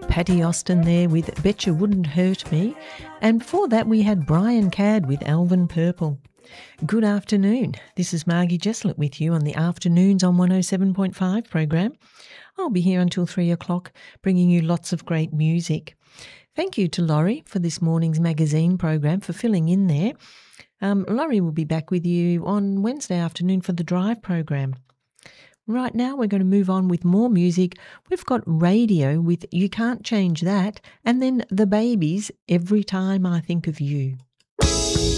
Patty Austin there with Bet You Wouldn't Hurt Me. And before that we had Brian Cadd with Alvin Purple. Good afternoon. This is Margie Jesslett with you on the Afternoons on 107.5 program. I'll be here until 3 o'clock bringing you lots of great music. Thank you to Laurie for this morning's magazine program for filling in there. Laurie will be back with you on Wednesday afternoon for the Drive program. Right now we're going to move on with more music. We've got Radio with You Can't Change That, and then The Babies, Every Time I Think of You.